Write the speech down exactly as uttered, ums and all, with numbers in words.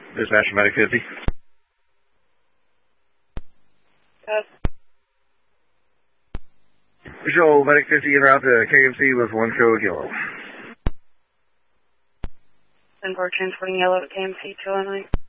Dispatch Medic fifty. Yes. Visual Medic fifty en route to K M C with one code yellow. ten four transporting yellow to K M C two oh nine.